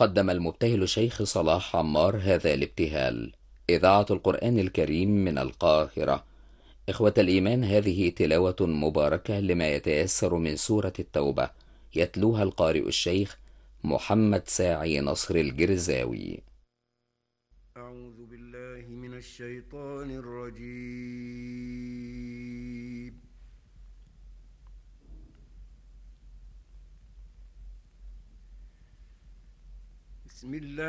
قدم المبتهل شيخ صلاح عمار هذا الابتهال. إذاعة القرآن الكريم من القاهرة. إخوة الإيمان، هذه تلاوة مباركة لما يتيسر من سورة التوبة، يتلوها القارئ الشيخ محمد ساعي نصر الجرزاوي. أعوذ بالله من الشيطان الرجيم. بسم الله